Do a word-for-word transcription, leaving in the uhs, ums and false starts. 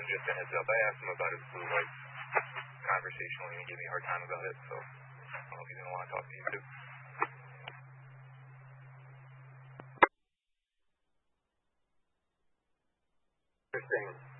just a heads up. I asked him about his blue lights conversationally, and he gave me a hard time about it, so I don't know if he's going to want to talk to you too. Interesting.